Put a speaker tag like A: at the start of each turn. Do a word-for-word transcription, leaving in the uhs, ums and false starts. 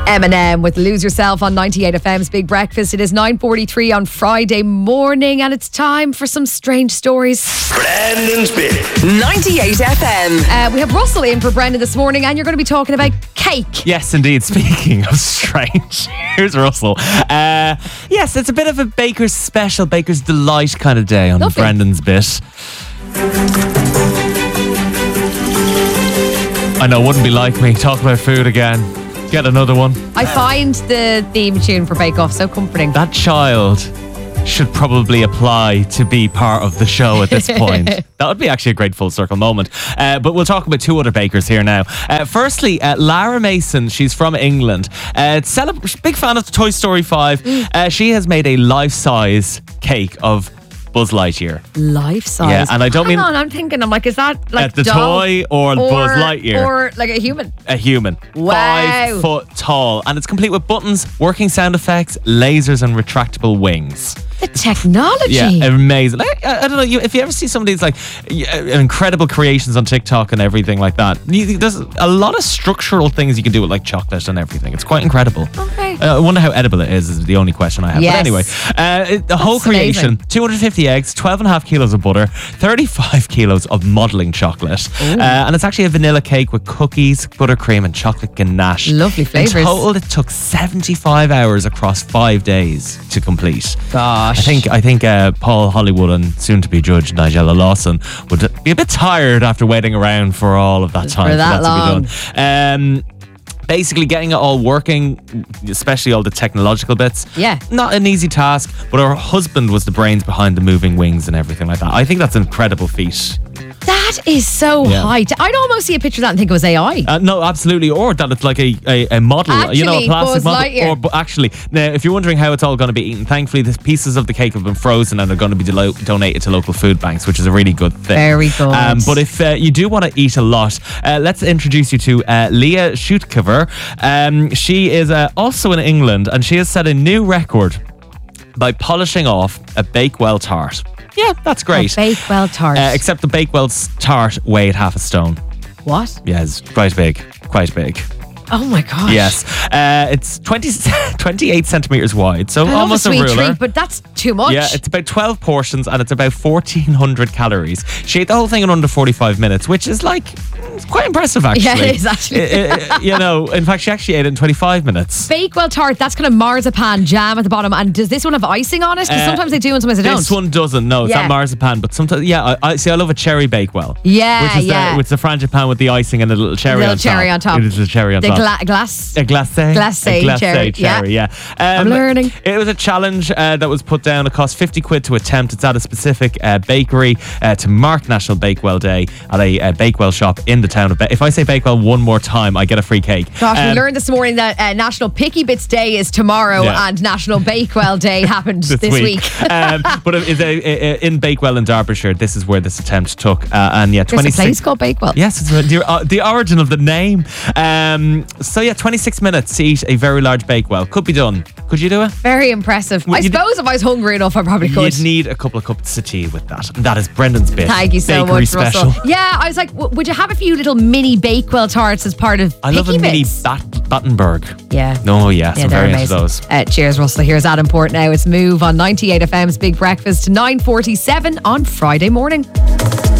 A: Eminem with Lose Yourself on ninety-eight F M's Big Breakfast. It is nine forty-three on Friday morning and it's time for some strange stories.
B: Brendan's Bit.
C: ninety-eight F M.
A: Uh, we have Russell in for Brendan this morning and you're going to be talking about cake.
D: Yes, indeed. Speaking of strange, here's Russell. Uh, yes, it's a bit of a baker's special, baker's delight kind of day on
A: Lovely.
D: Brendan's Bit. I know, wouldn't be like me. Talk about food again. Get another one.
A: I find the theme tune for Bake Off so comforting.
D: That child should probably apply to be part of the show at this point. That would be actually a great full circle moment. Uh, but we'll talk about two other bakers here now. Uh, firstly, uh, Lara Mason. She's from England. Uh, celeb- big fan of Toy Story five. Uh, she has made a life-size cake of Buzz Lightyear.
A: Life size.
D: Yeah, and I don't
A: Hang
D: mean-
A: on, I'm thinking, I'm like, is that like
D: Uh, the
A: doll
D: toy or Buzz Lightyear?
A: Or like a human?
D: A human.
A: Wow.
D: Five foot tall. And it's complete with buttons, working sound effects, lasers and retractable wings.
A: The technology.
D: Yeah, amazing. Like, I, I don't know, you, if you ever see some of these like uh, incredible creations on TikTok and everything like that, you, there's a lot of structural things you can do with like chocolate and everything. It's quite incredible.
A: Okay.
D: Uh, I wonder how edible it is, is the only question I have.
A: Yes.
D: But anyway, uh, it, the whole creation,
A: amazing.
D: two hundred fifty eggs, twelve and a half kilos of butter, thirty-five kilos of modelling chocolate. Uh, and it's actually a vanilla cake with cookies, buttercream and chocolate ganache.
A: Lovely flavours.
D: In total, it took seventy-five hours across five days to complete.
A: Gosh.
D: I think I think uh, Paul Hollywood and soon-to-be judge Nigella Lawson would be a bit tired after waiting around for all of that time
A: For that
D: for that
A: long.
D: to be done. Um, basically, getting it all working, especially all the technological bits,
A: Yeah.
D: not an easy task. But her husband was the brains behind the moving wings and everything like that. I think that's an incredible feat.
A: That is so
D: Yeah.
A: high. I'd almost see a picture of that and think it was A I.
D: Uh, no, absolutely. Or that it's like a, a, a model, you know, a
A: Actually,
D: plastic
A: Buzz
D: model.
A: Lightyear.
D: Or but actually, now, if you're wondering how it's all going to be eaten, thankfully, the pieces of the cake have been frozen and are going to be delo- donated to local food banks, which is a really good thing.
A: Very good.
D: Um, but if uh, you do want to eat a lot, uh, let's introduce you to uh, Leah Schutkever. Um, she is uh, also in England, and she has set a new record by polishing off a Bakewell tart. Yeah, that's great.
A: A Bakewell tart.
D: Uh, except the Bakewell's tart weighed half a stone.
A: What?
D: Yeah, it's quite big. Quite big.
A: Oh my gosh.
D: Yes. Uh, it's twenty, twenty-eight centimetres wide, so
A: I love
D: almost
A: a
D: a,
A: sweet
D: ruler.
A: treat, but that's too much.
D: Yeah, it's about twelve portions and it's about fourteen hundred calories. She ate the whole thing in under forty-five minutes, which is like, it's quite impressive actually.
A: Yeah, it is actually.
D: Uh, uh, you know, in fact, she actually ate it in twenty-five minutes.
A: Bakewell tart, that's kind of marzipan jam at the bottom. And does this one have icing on it? Because
D: Uh,
A: sometimes they do and sometimes they don't.
D: This one doesn't. No, it's
A: Yeah.
D: not marzipan, but sometimes, yeah, I, I see. I love a cherry Bakewell.
A: Yeah,
D: which is
A: yeah.
D: the, with the frangipane with the icing and the little cherry
A: Little
D: on top.
A: cherry on top.
D: It is a cherry on
A: the
D: top.
A: gla- glass.
D: A glacé.
A: Glacé
D: a glacé
A: cherry,
D: cherry, yeah. Um,
A: I'm learning.
D: It was a challenge uh, that was put down. It cost fifty quid to attempt. It's at a specific uh, bakery uh, to mark National Bakewell Day at a uh, Bakewell shop in the town of Ba- If I say Bakewell one more time, I get a free cake.
A: Gosh, we
D: Um,
A: learned this morning that uh, National Picky Bits Day is tomorrow
D: Yeah.
A: and National Bakewell Day happened this,
D: this
A: week.
D: um, but it is a, a, in Bakewell in Derbyshire, this is where this attempt took. Uh, and yeah,
A: There's a
D: twenty-six
A: place called Bakewell.
D: Yes, it's the, uh, the origin of the name. Um, so yeah, twenty-six minutes to eat a very large Bakewell. Could be done. Could you do it?
A: Very impressive.
D: Well,
A: I
D: you'd-
A: suppose if I was hungry enough, I probably could.
D: You'd need a couple of cups of tea with that. And that is Brendan's Bit.
A: Thank you so
D: Bakery
A: much,
D: special.
A: Russell. Yeah, I was like, w- would you have a few little mini Bakewell tarts as part of
D: I love a
A: Picky
D: mini
A: Bits?
D: bat- Battenberg.
A: Yeah.
D: Oh yes,
A: Yeah,
D: I'm
A: they're
D: very
A: amazing.
D: into those.
A: Uh, cheers, Russell. Here's Adam Port now. It's Move on ninety-eight F M's Big Breakfast, nine forty-seven on Friday morning.